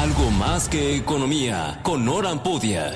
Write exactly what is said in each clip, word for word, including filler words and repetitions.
Algo más que economía, con Nora Ampudia.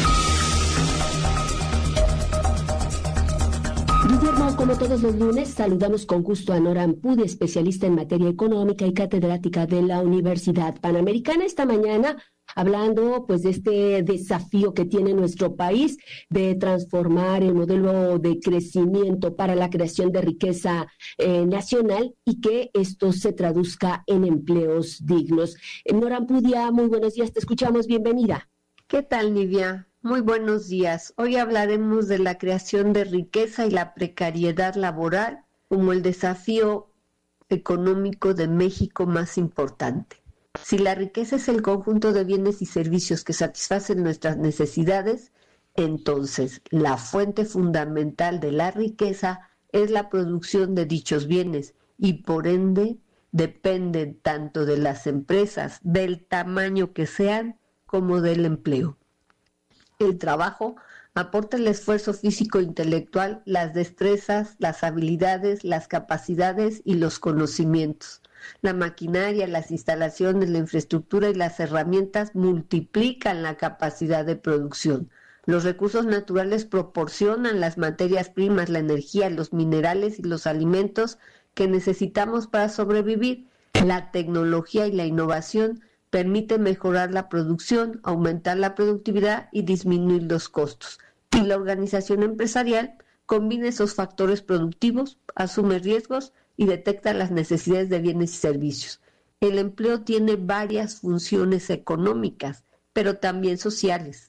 Guillermo, como todos los lunes, saludamos con gusto a Nora Ampudia, especialista en materia económica y catedrática de la Universidad Panamericana. Esta mañana, hablando pues de este desafío que tiene nuestro país de transformar el modelo de crecimiento para la creación de riqueza eh, nacional y que esto se traduzca en empleos dignos. Nora Ampudia, muy buenos días, te escuchamos, bienvenida. ¿Qué tal, Nidia? Muy buenos días. Hoy hablaremos de la creación de riqueza y la precariedad laboral como el desafío económico de México más importante. Si la riqueza es el conjunto de bienes y servicios que satisfacen nuestras necesidades, entonces la fuente fundamental de la riqueza es la producción de dichos bienes y por ende dependen tanto de las empresas, del tamaño que sean, como del empleo. El trabajo aporta el esfuerzo físico e intelectual, las destrezas, las habilidades, las capacidades y los conocimientos. La maquinaria, las instalaciones, la infraestructura y las herramientas multiplican la capacidad de producción. Los recursos naturales proporcionan las materias primas, la energía, los minerales y los alimentos que necesitamos para sobrevivir. La tecnología y la innovación permite mejorar la producción, aumentar la productividad y disminuir los costos. Y la organización empresarial combina esos factores productivos, asume riesgos y detecta las necesidades de bienes y servicios. El empleo tiene varias funciones económicas, pero también sociales.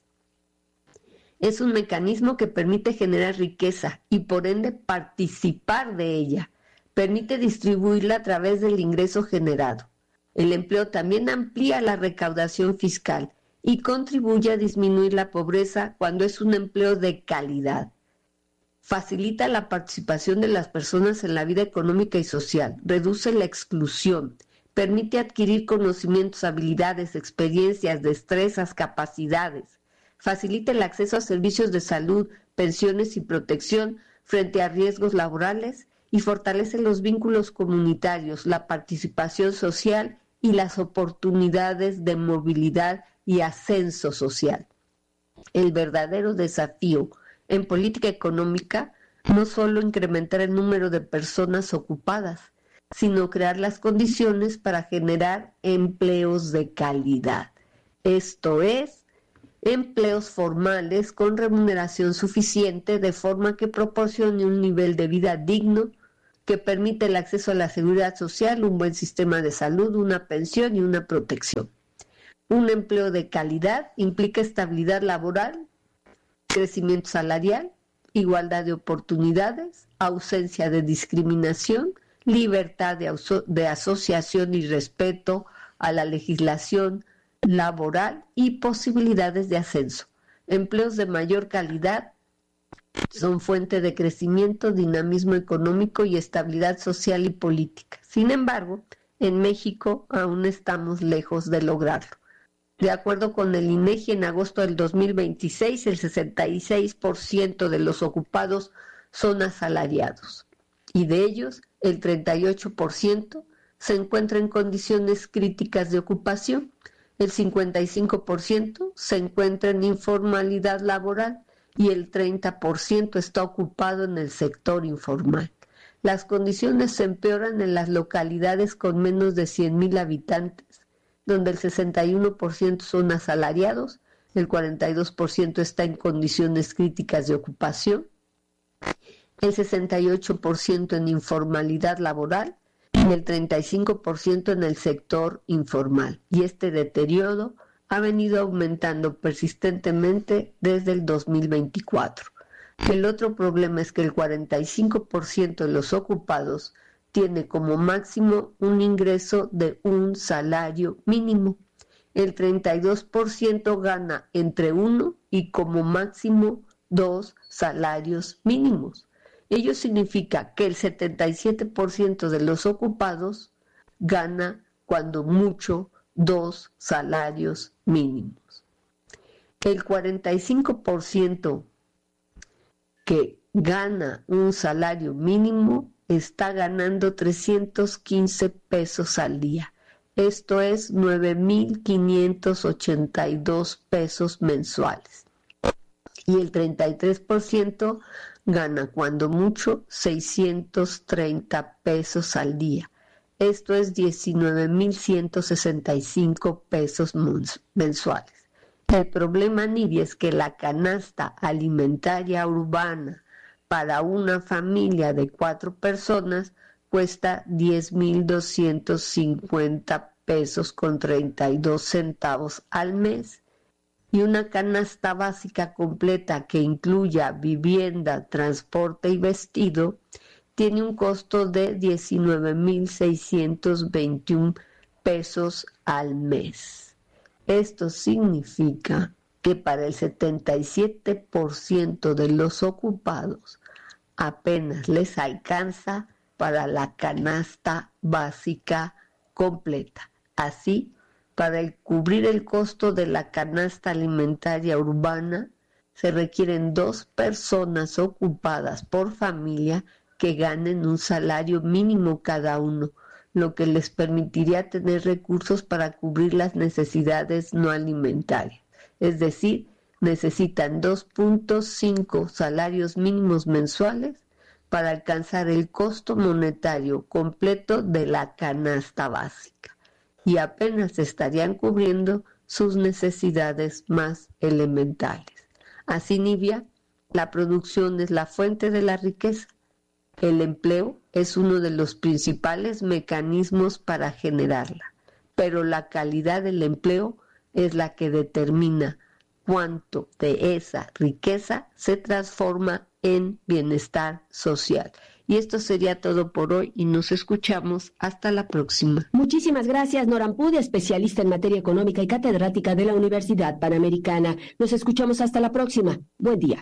Es un mecanismo que permite generar riqueza y por ende participar de ella. Permite distribuirla a través del ingreso generado. El empleo también amplía la recaudación fiscal y contribuye a disminuir la pobreza cuando es un empleo de calidad. Facilita la participación de las personas en la vida económica y social, reduce la exclusión, permite adquirir conocimientos, habilidades, experiencias, destrezas, capacidades, facilita el acceso a servicios de salud, pensiones y protección frente a riesgos laborales y fortalece los vínculos comunitarios, la participación social y las oportunidades de movilidad y ascenso social. El verdadero desafío en política económica no solo incrementar el número de personas ocupadas, sino crear las condiciones para generar empleos de calidad. Esto es, empleos formales con remuneración suficiente de forma que proporcione un nivel de vida digno que permite el acceso a la seguridad social, un buen sistema de salud, una pensión y una protección. Un empleo de calidad implica estabilidad laboral, crecimiento salarial, igualdad de oportunidades, ausencia de discriminación, libertad de, aso- de asociación y respeto a la legislación laboral y posibilidades de ascenso. Empleos de mayor calidad son fuente de crecimiento, dinamismo económico y estabilidad social y política. Sin embargo, en México aún estamos lejos de lograrlo. De acuerdo con el INEGI, en agosto del dos mil veintiséis, el sesenta y seis por ciento de los ocupados son asalariados y de ellos el treinta y ocho por ciento se encuentra en condiciones críticas de ocupación, el cincuenta y cinco por ciento se encuentra en informalidad laboral y el treinta por ciento está ocupado en el sector informal. Las condiciones se empeoran en las localidades con menos de cien mil habitantes, donde el sesenta y uno por ciento son asalariados, el cuarenta y dos por ciento está en condiciones críticas de ocupación, el sesenta y ocho por ciento en informalidad laboral y el treinta y cinco por ciento en el sector informal. Y este deterioro ha venido aumentando persistentemente desde el dos mil veinticuatro. El otro problema es que el cuarenta y cinco por ciento de los ocupados tiene como máximo un ingreso de un salario mínimo. El treinta y dos por ciento gana entre uno y como máximo dos salarios mínimos. Ello significa que el setenta y siete por ciento de los ocupados gana cuando mucho dos salarios mínimos. El cuarenta y cinco por ciento que gana un salario mínimo está ganando trescientos quince pesos al día. Esto es nueve mil quinientos ochenta y dos pesos mensuales. Y el treinta y tres por ciento gana cuando mucho seiscientos treinta pesos al día. Esto es diecinueve mil ciento sesenta y cinco pesos mensuales. El problema, Nidia, es que la canasta alimentaria urbana para una familia de cuatro personas cuesta diez mil doscientos cincuenta pesos con treinta y dos centavos al mes. Y una canasta básica completa que incluya vivienda, transporte y vestido tiene un costo de diecinueve mil seiscientos veintiún pesos al mes. Esto significa que para el setenta y siete por ciento de los ocupados apenas les alcanza para la canasta básica completa. Así, para el cubrir el costo de la canasta alimentaria urbana, se requieren dos personas ocupadas por familia que ganen un salario mínimo cada uno, lo que les permitiría tener recursos para cubrir las necesidades no alimentarias. Es decir, necesitan dos punto cinco salarios mínimos mensuales para alcanzar el costo monetario completo de la canasta básica, y apenas estarían cubriendo sus necesidades más elementales. Así, Nidia, la producción es la fuente de la riqueza. El empleo es uno de los principales mecanismos para generarla, pero la calidad del empleo es la que determina cuánto de esa riqueza se transforma en bienestar social. Y esto sería todo por hoy y nos escuchamos hasta la próxima. Muchísimas gracias, Nora Ampudia, especialista en materia económica y catedrática de la Universidad Panamericana. Nos escuchamos hasta la próxima. Buen día.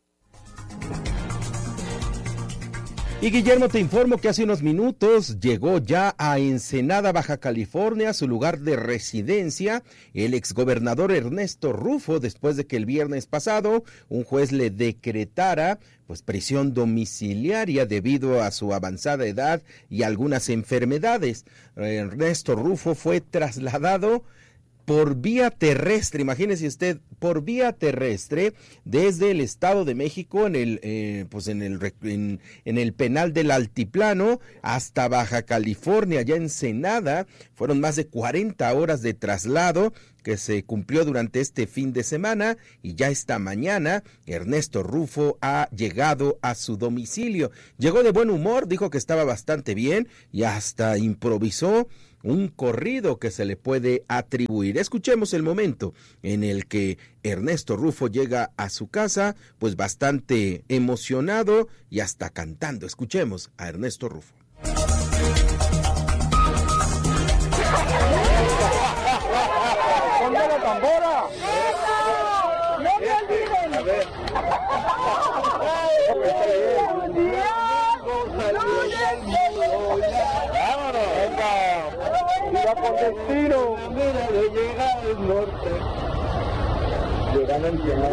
Y Guillermo, te informo que hace unos minutos llegó ya a Ensenada, Baja California, su lugar de residencia, el exgobernador Ernesto Rufo, después de que el viernes pasado un juez le decretara pues prisión domiciliaria debido a su avanzada edad y algunas enfermedades. Ernesto Rufo fue trasladado por vía terrestre, imagínese usted, por vía terrestre desde el Estado de México en el eh, pues en el en, en el penal del Altiplano hasta Baja California, ya en Ensenada. Fueron más de cuarenta horas de traslado que se cumplió durante este fin de semana, y ya esta mañana Ernesto Rufo ha llegado a su domicilio. Llegó de buen humor, dijo que estaba bastante bien y hasta improvisó un corrido que se le puede atribuir. Escuchemos el momento en el que Ernesto Rufo llega a su casa, pues bastante emocionado y hasta cantando. Escuchemos a Ernesto Rufo. ¡Ponle la tambora! ¡Eso! ¡No me olviden! A ver. ¡Vámonos! ¡Venga! ¡Viva con destino! ¡Mira, de llegar al norte! Llegan al cielo.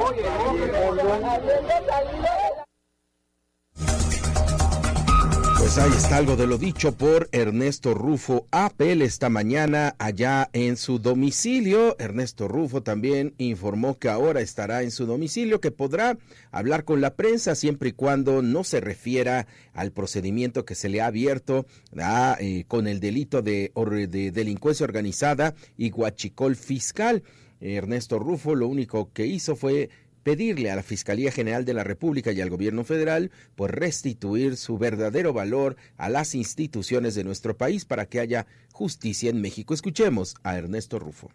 Pues ahí está algo de lo dicho por Ernesto Rufo Apel esta mañana allá en su domicilio. Ernesto Rufo también informó que ahora estará en su domicilio, que podrá hablar con la prensa siempre y cuando no se refiera al procedimiento que se le ha abierto a, eh, con el delito de, de delincuencia organizada y huachicol fiscal. Ernesto Rufo lo único que hizo fue pedirle a la Fiscalía General de la República y al Gobierno Federal pues restituir su verdadero valor a las instituciones de nuestro país para que haya justicia en México. Escuchemos a Ernesto Rufo.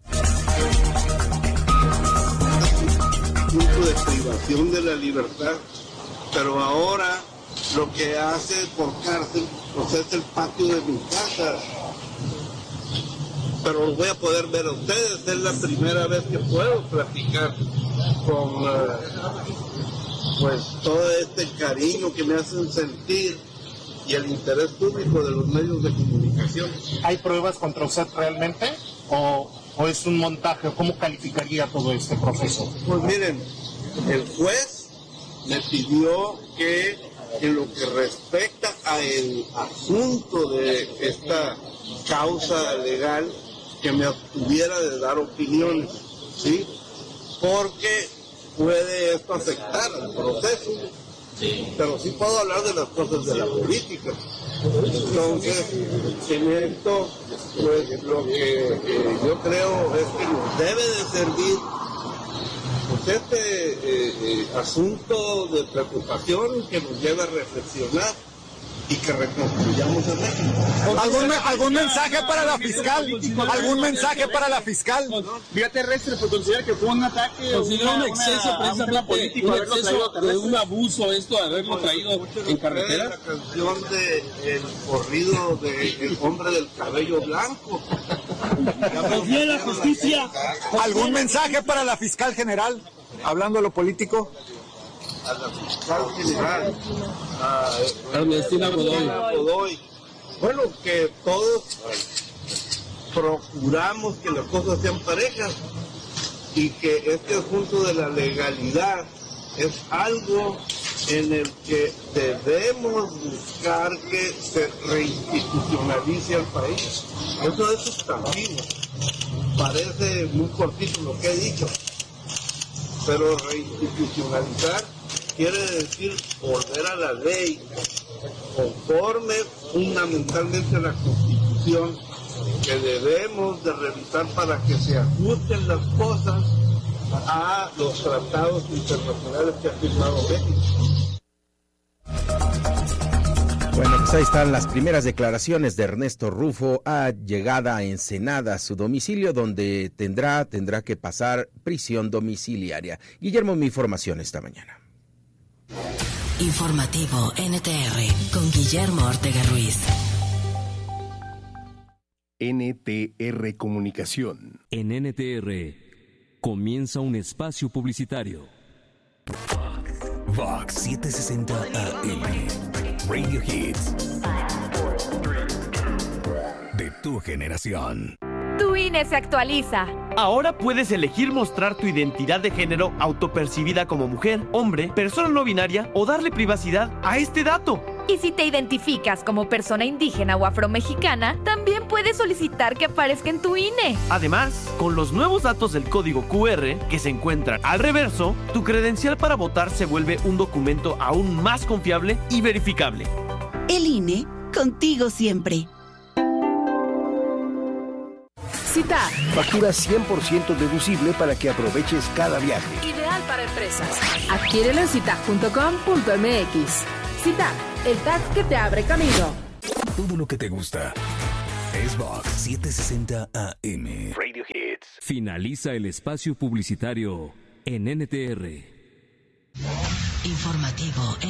Punto de privación de la libertad, pero ahora lo que hace por cárcel pues es el patio de mi casa. Pero los voy a poder ver a ustedes, es la primera vez que puedo platicar con uh, pues todo este cariño que me hacen sentir y el interés público de los medios de comunicación. ¿Hay pruebas contra usted realmente o, o es un montaje? ¿Cómo calificaría todo este proceso? Pues miren, el juez me pidió que en lo que respecta al asunto de esta causa legal que me abstuviera de dar opiniones, ¿sí? Porque puede esto afectar al proceso. Pero sí puedo hablar de las cosas de la política. Entonces, en esto, pues lo que eh, yo creo es que nos debe de servir pues, este eh, eh, asunto de preocupación que nos lleva a reflexionar y que reconstruyamos el México. ¿Algún, ¿Algún mensaje para la fiscal? ¿Algún mensaje para la fiscal? Vía terrestre, pues considera que fue un ataque. Considera un exceso, una, precisamente, político, un exceso de un abuso esto de haberlo traído en carretera. La canción de El corrido del hombre del cabello blanco. Confía en la justicia. ¿Algún mensaje para la fiscal general? Hablando de lo político. A la fiscal general, a Ernestina Godoy. Godoy. Bueno, que todos procuramos que las cosas sean parejas y que este asunto de la legalidad es algo en el que debemos buscar que se reinstitucionalice al país. Eso es sustantivo. Parece muy cortito lo que he dicho, pero reinstitucionalizar quiere decir volver a la ley conforme fundamentalmente a la Constitución, que debemos de revisar para que se ajusten las cosas a los tratados internacionales que ha firmado México. Bueno, pues ahí están las primeras declaraciones de Ernesto Rufo a llegada a Ensenada, su domicilio, donde tendrá, tendrá que pasar prisión domiciliaria. Guillermo, mi información esta mañana. Informativo N T R con Guillermo Ortega Ruiz. N T R Comunicación. En N T R comienza un espacio publicitario. Vox setecientos sesenta A M. Radio Hits. De tu generación. Tu I N E se actualiza. Ahora puedes elegir mostrar tu identidad de género autopercibida como mujer, hombre, persona no binaria o darle privacidad a este dato. Y si te identificas como persona indígena o afromexicana, también puedes solicitar que aparezca en tu I N E. Además, con los nuevos datos del código Q R que se encuentran al reverso, tu credencial para votar se vuelve un documento aún más confiable y verificable. El I N E, contigo siempre. CITAC. Factura cien por ciento deducible para que aproveches cada viaje. Ideal para empresas. Adquiérelo en citac punto com punto m x. CITAC, el T A C que te abre camino. Todo lo que te gusta es Vox setecientos sesenta A M. Radio Hits. Finaliza el espacio publicitario en N T R. Informativo